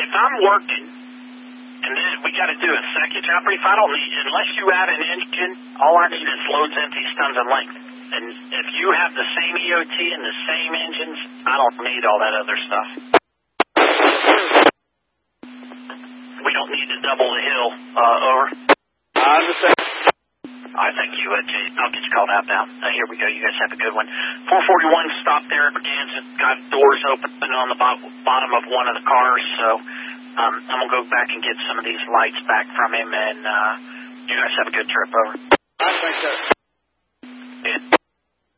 if I'm working, and then we got to do a second job brief, I don't need, unless you add an engine, all I need is loads, empties, tons, and length. And if you have the same EOT and the same engines, I don't need all that other stuff. We don't need to double the hill, over. I understand. All right, thank you, Jay. I'll get you called out now. Here we go. You guys have a good one. 441 stopped there. Dan's got doors open on the bottom of one of the cars, so I'm going to go back and get some of these lights back from him, and you guys have a good trip. Over. I think so.